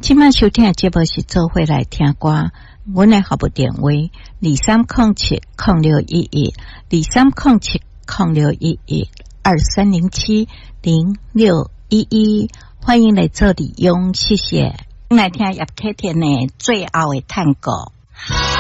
今晚收听的节目是做伙来听歌，阮的服务电话23070611 23070611 23070611，欢迎来做利用，谢谢。来听叶启田的最后的探戈。